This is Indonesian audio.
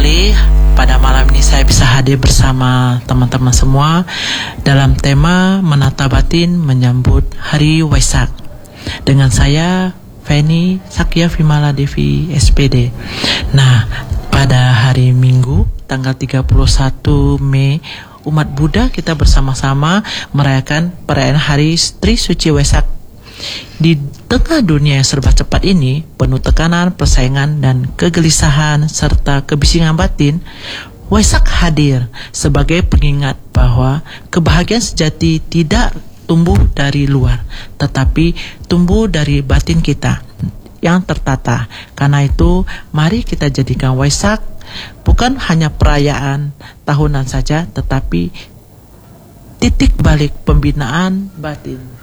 sekali pada malam ini saya bisa hadir bersama teman-teman semua dalam tema Menata Batin menyambut Hari Waisak. Dengan saya Feni Sakya Vimala Devi SPD. Nah, pada hari Minggu tanggal 31 Mei umat Buddha kita bersama-sama merayakan perayaan Hari Trisuci Waisak. Di tengah dunia yang serba cepat ini, penuh tekanan, persaingan, dan kegelisahan serta kebisingan batin, Waisak hadir sebagai pengingat bahwa kebahagiaan sejati tidak tumbuh dari luar, tetapi tumbuh dari batin kita yang tertata. Karena itu, mari kita jadikan Waisak bukan hanya perayaan tahunan saja, tetapi titik balik pembinaan batin.